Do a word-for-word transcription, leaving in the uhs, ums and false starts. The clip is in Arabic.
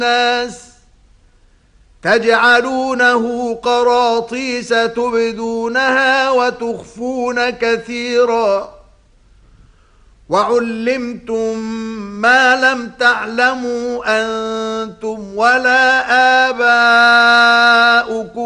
الناس تجعلونه قراطيس تبدونها وتخفون كثيرا وعلمتم ما لم تعلموا أنتم ولا آباؤكم